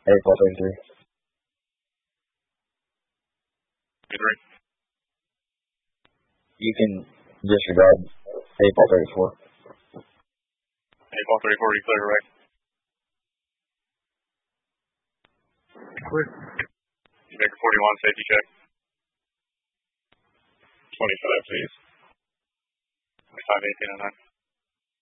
April 33. You can disregard April 34. April 34, you clear, right? Clear. Baker 41, safety check. 25, please. 25, 18, and 9.